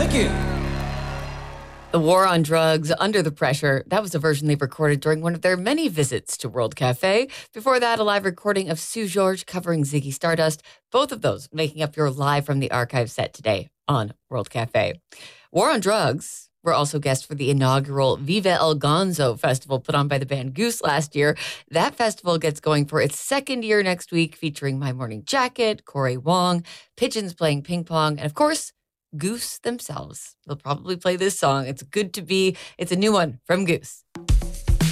Thank you. The War on Drugs, Under the Pressure. That was a version they recorded during one of their many visits to World Cafe. Before that, a live recording of Sue George covering Ziggy Stardust. Both of those making up your live from the archive set today on World Cafe. War on Drugs were also guests for the inaugural Viva El Gonzo festival put on by the band Goose last year. That festival gets going for its second year next week, featuring My Morning Jacket, Corey Wong, Pigeons playing ping pong, and of course, Goose themselves. They'll probably play this song. It's Good to Be. It's a new one from Goose.